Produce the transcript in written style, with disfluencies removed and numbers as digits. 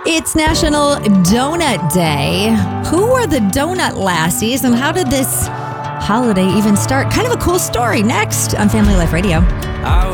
It's National Donut Day. Who were the donut lassies and how did this holiday even start? Kind of a cool story next on Family Life Radio.